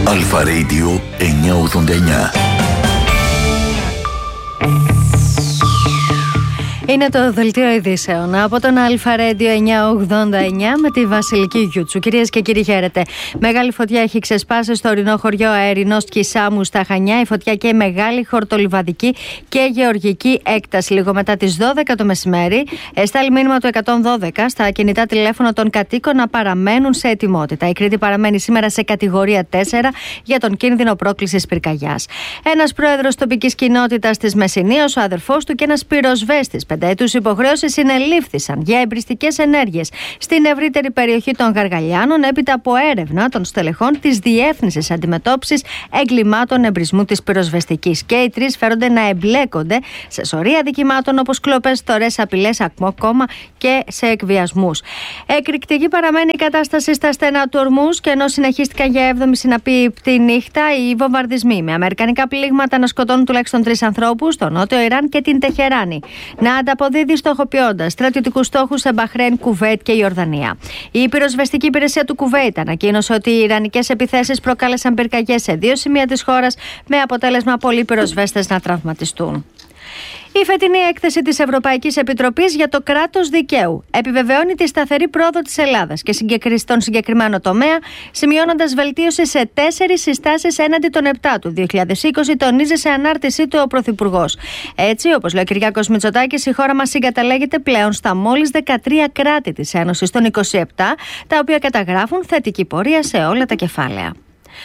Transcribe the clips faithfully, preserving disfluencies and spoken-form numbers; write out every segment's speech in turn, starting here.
Αλφα Radio εννιακόσια ογδόντα εννιά. Είναι το δελτίο ειδήσεων από τον Αλφα Radio εννιακόσια ογδόντα εννιά με τη Βασιλική Γιούτσου. Κυρίες και κύριοι, χαίρετε. Μεγάλη φωτιά έχει ξεσπάσει στο ορεινό χωριό Αερινός Κισάμου στα Χανιά. Η φωτιά και μεγάλη χορτολιβαδική και γεωργική έκταση. Λίγο μετά τις δώδεκα το μεσημέρι, εστάλει μήνυμα του εκατόν δώδεκα στα κινητά τηλέφωνα των κατοίκων να παραμένουν σε ετοιμότητα. Η Κρήτη παραμένει σήμερα σε κατηγορία τέσσερα για τον κίνδυνο πρόκλησης πυρκαγιάς. Ένας πρόεδρος τοπικής κοινότητας της Μεσσηνίας, ο αδερφός του και ένας πυροσβέστης πενταετούς υποχρέωσης συνελήφθησαν για εμπριστικές ενέργειες στην ευρύτερη περιοχή των Γαργαλιάνων έπειτα από έρευνα των στελεχών της Διεύθυνσης Αντιμετώπισης Εγκλημάτων Εμπρισμού της Πυροσβεστικής. Και οι τρεις φέρονται να εμπλέκονται σε σωρία αδικημάτων όπως κλοπές, στορές, απειλές, ακόμα και σε εκβιασμούς. Εκρηκτική παραμένει η κατάσταση στα στενά του Ορμούς και ενώ συνεχίστηκαν για έβδομη συναπίπτη νύχτα οι βομβαρδισμοί με αμερικανικά πλήγματα να σκοτώνουν τουλάχιστον τρεις ανθρώπους στο νότιο Ιράν και την Τεχεράνη. Να ανταποδίδει στοχοποιώντας στρατιωτικούς στόχους σε Μπαχρέιν, Κουβέιτ και Ιορδανία. Η πυροσβεστική υπηρεσία του Κουβέιτ ανακοίνωσε ότι οι ιρανικές επιθέσεις προκάλεσαν πυρκαγιές σε δύο σημεία της χώρας με αποτέλεσμα πολλοί πυροσβέστες να τραυματιστούν. Η φετινή έκθεση της Ευρωπαϊκής Επιτροπής για το κράτος δικαίου επιβεβαιώνει τη σταθερή πρόοδο της Ελλάδας και στον συγκεκριμένο τομέα, σημειώνοντας βελτίωση σε τέσσερις συστάσεις έναντι των επτά του δύο χιλιάδες είκοσι, τονίζει σε ανάρτησή του ο Πρωθυπουργός. Έτσι, όπως λέει ο Κυριάκος Μητσοτάκης, η χώρα μας συγκαταλέγεται πλέον στα μόλις δεκατρία κράτη της Ένωσης των είκοσι επτά, τα οποία καταγράφουν θετική πορεία σε όλα τα κεφάλαια.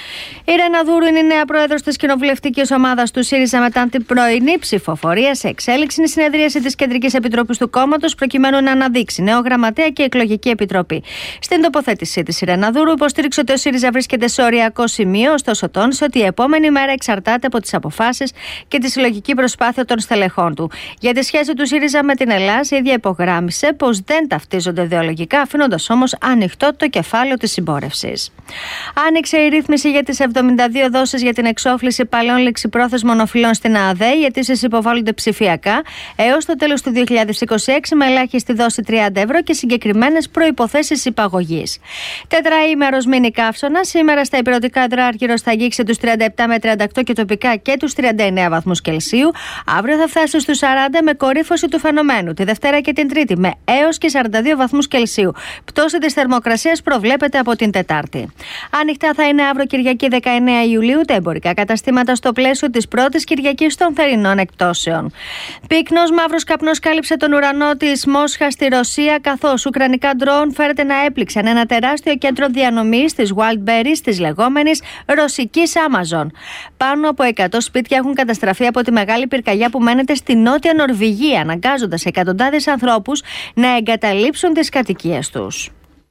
Η Ρένα Δούρου είναι η νέα πρόεδρος της κοινοβουλευτικής ομάδας του ΣΥΡΙΖΑ μετά την πρωινή ψηφοφορία σε εξέλιξη συνεδρίαση της Κεντρικής Επιτροπής του κόμματος προκειμένου να αναδείξει νέο γραμματέα και εκλογική επιτροπή. Στην τοποθέτησή της, η Ρένα Δούρου υποστήριξε ότι ο ΣΥΡΙΖΑ βρίσκεται σε οριακό σημείο, ωστόσο τόνισε ότι η επόμενη μέρα εξαρτάται από τις αποφάσεις και τη συλλογική προσπάθεια των στελεχών του. Για τη σχέση του ΣΥΡΙΖΑ με την Ελλάδα, η ίδια υπογράμμισε πως δεν ταυτίζονται ιδεολογικά, αφήνοντας όμως ανοιχτό το κεφάλαιο της συμπόρευσης. Άνοιξε η ρύθμιση για τις εβδομήντα δύο δόσεις για την εξόφληση παλαιών ληξιπρόθεσμων οφειλών στην ΑΔΕ. Οι αιτήσεις υποβάλλονται ψηφιακά έως το τέλος του δύο χιλιάδες είκοσι έξι με ελάχιστη δόση τριάντα ευρώ και συγκεκριμένες προϋποθέσεις υπαγωγής. Τετραήμερος μίνι καύσωνα. Σήμερα στα ηπειρωτικά υδράργυρος θα αγγίξει τους τριάντα επτά με τριάντα οκτώ και τοπικά και τους τριάντα εννέα βαθμούς Κελσίου. Αύριο θα φτάσει στους σαράντα με κορύφωση του φαινομένου. Τη Δευτέρα και την Τρίτη με έως και σαράντα δύο βαθμούς Κελσίου. Πτώση της θερμοκρασίας προβλέπεται από την Τετάρτη. Ανοιχτά θα είναι αύριο Κυριακή δεκαεννέα Ιουλίου τα εμπορικά καταστήματα στο πλαίσιο της πρώτης Κυριακής των θερινών εκπτώσεων. Πύκνος μαύρος καπνός κάλυψε τον ουρανό της Μόσχας στη Ρωσία, καθώς ουκρανικά ντρόουν φέρεται να έπληξαν ένα τεράστιο κέντρο διανομής της Wildberries της λεγόμενης ρωσικής Amazon. Πάνω από εκατό σπίτια έχουν καταστραφεί από τη μεγάλη πυρκαγιά που μένεται στη νότια Νορβηγία, αναγκάζοντας εκατοντάδες ανθρώπους να εγκαταλείψουν τις κατοικίες τους.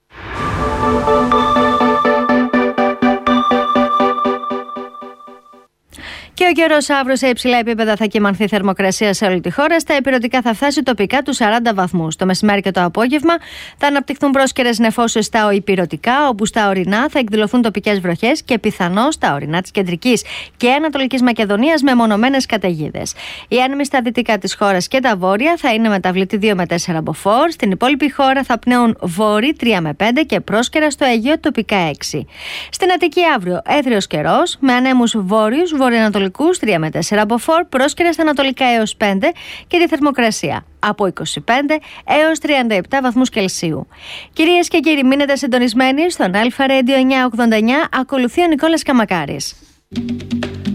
Και ο καιρός αύριο σε υψηλά επίπεδα θα κυμανθεί η θερμοκρασία σε όλη τη χώρα. Στα ηπειρωτικά θα φτάσει τοπικά τους σαράντα βαθμούς. Το μεσημέρι και το απόγευμα θα αναπτυχθούν πρόσκαιρες νεφώσεις στα ηπειρωτικά, όπου στα ορεινά θα εκδηλωθούν τοπικές βροχές και πιθανώς στα ορεινά της κεντρικής και ανατολικής Μακεδονίας με μονομένες καταιγίδες. Οι άνεμοι στα δυτικά της χώρας και τα βόρεια θα είναι μεταβλητή δύο με τέσσερα μποφόρ. Στην υπόλοιπη χώρα θα πνέουν βόρειοι τρία με πέντε και πρόσκαιρα στο Αιγαίο τοπικά έξι. Στην Αττική αύριο έθριος καιρός με ανέμους βόρειους, βορειοανατολικούς τρία με τέσσερα μποφόρ, πρόσκαιρα στα ανατολικά έως πέντε και τη θερμοκρασία από είκοσι πέντε έως τριάντα επτά βαθμούς Κελσίου. Κυρίες και κύριοι, μείνετε συντονισμένοι στον Αλφα Radio εννιακόσια ογδόντα εννιά. Ακολουθεί ο Νικόλας Καμακάρης.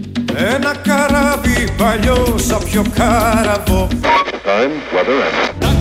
Ένα καράβι παλιό σαν πιο κάραβο.